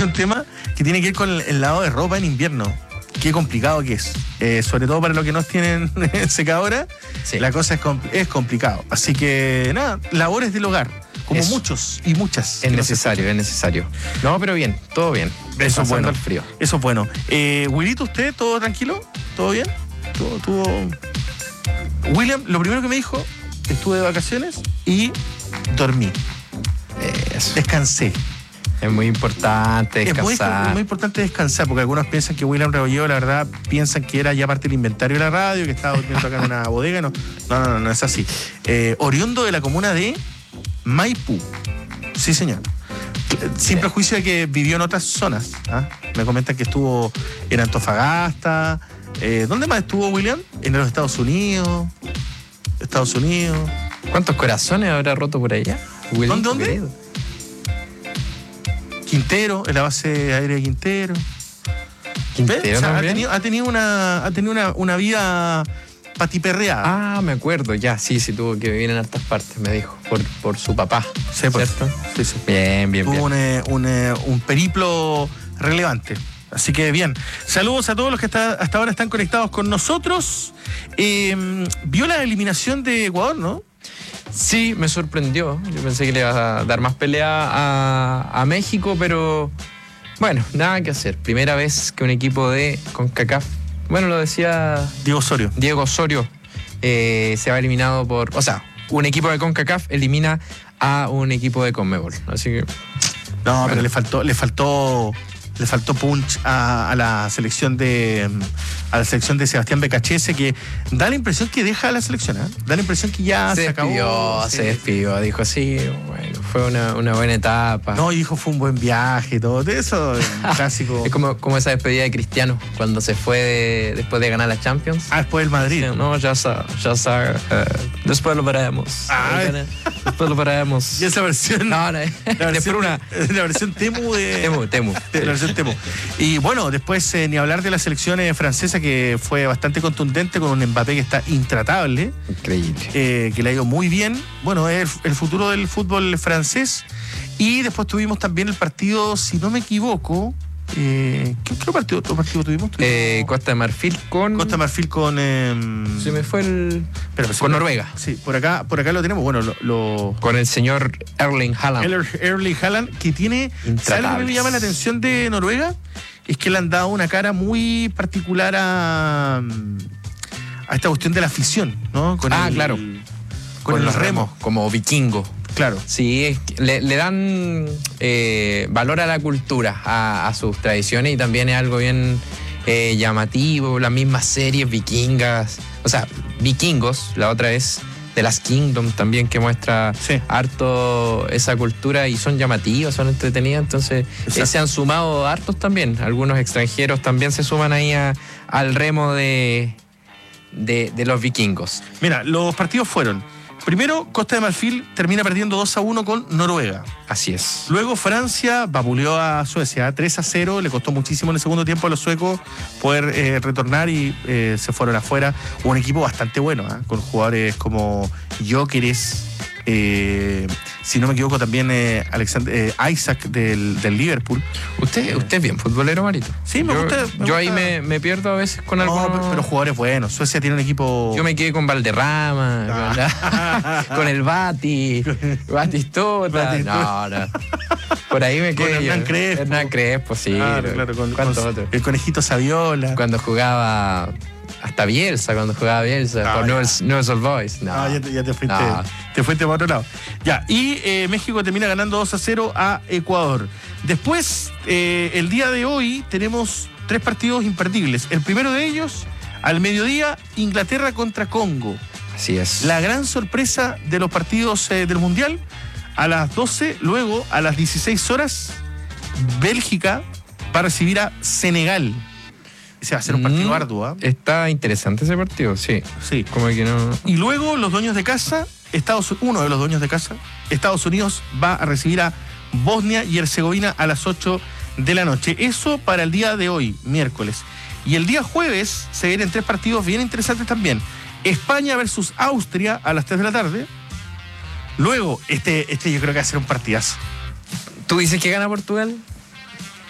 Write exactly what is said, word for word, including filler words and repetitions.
hay un tema que tiene que ver con el, el lavado de ropa en invierno. Qué complicado que es. Eh, sobre todo para los que no tienen secadora, sí. La cosa es, compl- es complicado. Así que, nada, labores del hogar. Como eso. Muchos y muchas. Es necesario, es necesario. No, pero bien, todo bien. Eso es bueno. El frío. Eso es bueno. Eh, Willito, ¿usted todo tranquilo? ¿Todo bien? ¿Todo, todo... William, lo primero que me dijo, estuve de vacaciones y dormí. Eso. Descansé. Es muy importante descansar. Es muy, muy importante descansar, porque algunos piensan que William Rebolledo, la verdad, piensan que era ya parte del inventario de la radio, que estaba durmiendo acá en una bodega. No, no, no, no, no es así. Eh, oriundo de la comuna de Maipú. Sí, señor. Sin prejuicio de que vivió en otras zonas. ¿Ah? Me comentan que estuvo en Antofagasta. Eh, ¿Dónde más estuvo William? En los Estados Unidos. Estados Unidos. ¿Cuántos corazones habrá roto por allá? ¿Dónde? ¿Dónde? Quintero, en la base aérea de Quintero. Quintero, o sea, ha tenido, ha tenido una, ha tenido una, una vida patiperreada. Ah, me acuerdo, ya, sí, sí, tuvo que vivir en hartas partes, me dijo, por, por su papá. Sí, pues, ¿cierto? Sí, sí. Bien, bien, tuvo bien. Un, un, un periplo relevante. Así que bien, saludos a todos los que hasta, hasta ahora están conectados con nosotros. Eh, vio la eliminación de Ecuador, ¿no? Sí, me sorprendió. Yo pensé que le iba a dar más pelea a, a México, pero bueno, nada que hacer. Primera vez que un equipo de CONCACAF, bueno, lo decía Diego Osorio. Diego Osorio eh, se va eliminado por, o sea, un equipo de CONCACAF elimina a un equipo de CONMEBOL. Así que no, bueno. Pero le faltó, le faltó. Le faltó punch a, a la selección de a la selección de Sebastián Becachese, que da la impresión que deja a la selección, ¿eh? Da la impresión que ya se, se despidió, acabó. Se, se despidió, dijo sí, bueno, fue una, una buena etapa. No, dijo fue un buen viaje, todo eso, clásico. Es como, como esa despedida de Cristiano, cuando se fue de, después de ganar la Champions. Ah, después del Madrid. Sí, no, ya está, ya está. Uh, después lo veremos. Ah, después lo veremos. Y esa versión. No, no, la versión, una, la versión Temu de. Temu, Temu. De, la versión Temu. Y bueno, después eh, ni hablar de la selección eh, francesa, que fue bastante contundente, con un Mbappé que está intratable. Increíble. Eh, que le ha ido muy bien. Bueno, es el, el futuro del fútbol francés. Y después tuvimos también el partido, si no me equivoco. Eh, ¿qué otro partido, otro partido tuvimos? ¿Tuvimos? Eh, Costa de Marfil con. Costa de Marfil con. Eh, Se me fue el. Pero, con me... Noruega. Sí, por acá, por acá lo tenemos. Bueno, lo, lo... con el señor Erling Haaland. Er, Erling Haaland, que tiene. ¿Sabes lo que me llama la atención de Noruega? Es que le han dado una cara muy particular a. a esta cuestión de la afición, ¿no? Con ah, el, claro. Con, con los remos. remos. Como vikingo. Claro. Sí, es que le, le dan eh, valor a la cultura, a, a sus tradiciones, y también es algo bien eh, llamativo. Las mismas series vikingas, o sea, vikingos, la otra es The Last Kingdom también, que muestra sí. harto esa cultura, y son llamativas, son entretenidas. Entonces eh, se han sumado hartos también. Algunos extranjeros también se suman ahí a, al remo de, de, de los vikingos. Mira, los partidos fueron: primero, Costa de Marfil termina perdiendo dos a uno con Noruega. Así es. Luego Francia vapuleó a Suecia tres a cero. Le costó muchísimo en el segundo tiempo a los suecos poder eh, retornar, y eh, se fueron afuera. Un equipo bastante bueno, ¿eh? Con jugadores como Gyökeres, eh, si no me equivoco también eh, Alexander, eh, Isaac del, del Liverpool. ¿Usted, eh, ¿Usted es bien futbolero, Marito? Sí, me yo, gusta. Me yo gusta. ahí me, me pierdo a veces con no, algunos... pero, pero jugadores buenos. Suecia tiene un equipo... Yo me quedé con Valderrama, ah. con, la, con el Bati, Batistuta. Batistuta. No, no. Por ahí me quedé. Con Hernán Crespo. Hernán Crespo, sí. Claro, claro, con, con el Conejito Saviola. Cuando jugaba... Hasta Bielsa, cuando jugaba Bielsa, ah, por Newell's Old Boys. No, no ya, te, ya te fuiste no. te fuiste para otro lado. Ya, y eh, México termina ganando dos a cero a Ecuador. Después, eh, el día de hoy, tenemos tres partidos imperdibles. El primero de ellos, al mediodía, Inglaterra contra Congo. Así es. La gran sorpresa de los partidos eh, del Mundial. A las doce, luego, a las dieciséis horas, Bélgica va a recibir a Senegal. Se va a hacer un partido mm, arduo. ¿eh? Está interesante ese partido, sí. Sí. Como que no... Y luego los dueños de casa, Estados, uno de los dueños de casa, Estados Unidos, va a recibir a Bosnia y Herzegovina a las ocho de la noche. Eso para el día de hoy, miércoles. Y el día jueves se vienen tres partidos bien interesantes también. España versus Austria a las tres de la tarde. Luego, este, este yo creo que va a ser un partidazo. ¿Tú dices que gana Portugal?